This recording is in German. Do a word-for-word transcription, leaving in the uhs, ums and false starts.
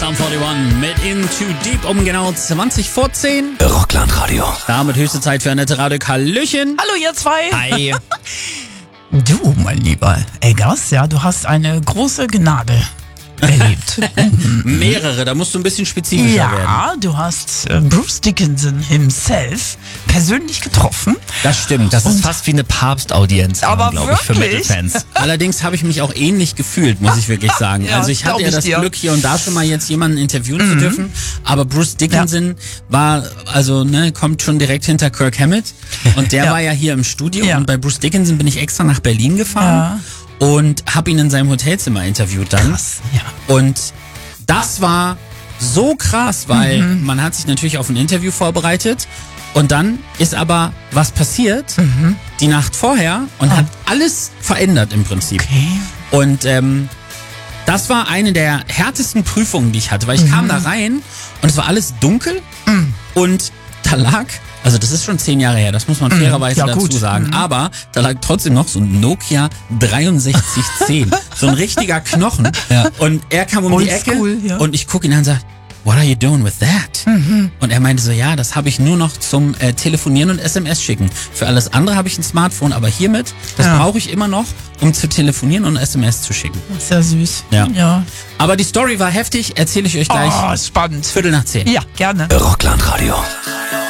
Sum einundvierzig mit Into Deep um genau zwanzig vor zehn. Rockland Radio. Damit höchste Zeit für Annette Radek. Hallöchen. Hallo ihr zwei. Hi. Du, mein lieber Eggers, ja, du hast eine große Gnade erlebt. Mehrere, da musst du ein bisschen spezifischer ja, werden. du hast äh, Bruce Dickinson himself persönlich getroffen. Das stimmt. Das Und- ist fast wie eine Papstaudienz, Aber glaube ich, für wirklich? Metal-Fans. Allerdings habe ich mich auch ähnlich gefühlt, muss ich wirklich sagen. Ja, also ich hatte glaub ja ich das dir. Glück, hier und da schon mal jetzt jemanden interviewen zu dürfen. Aber Bruce Dickinson war, also ne, kommt schon direkt hinter Kirk Hammett. Und der Ja. war ja hier im Studio. Ja. Und bei Bruce Dickinson bin ich extra nach Berlin gefahren. Und habe ihn in seinem Hotelzimmer interviewt dann. Krass, ja. Und das war so krass, weil Mhm. man hat sich natürlich auf ein Interview vorbereitet und dann ist aber was passiert Mhm. die Nacht vorher und Oh. hat alles verändert im Prinzip. Okay. Und ähm, das war eine der härtesten Prüfungen, die ich hatte, weil ich Mhm. kam da rein und es war alles dunkel und da lag, also das ist schon zehn Jahre her, das muss man fairerweise Ja, dazu gut. sagen, aber da lag trotzdem noch so ein Nokia dreiundsechzig zehn, so ein richtiger Knochen. Ja. Und er kam um die Ecke Oldschool, ja. und ich gucke ihn an und sage, what are you doing with that? Und er meinte so, ja, das habe ich nur noch zum äh, Telefonieren und S M S schicken. Für alles andere habe ich ein Smartphone, aber hiermit, das Ja. brauche ich immer noch, um zu telefonieren und S M S zu schicken. Sehr süß. Ja. Ja. Aber die Story war heftig, erzähle ich euch gleich Oh, spannend. Viertel nach zehn. Ja, gerne. Rockland Radio.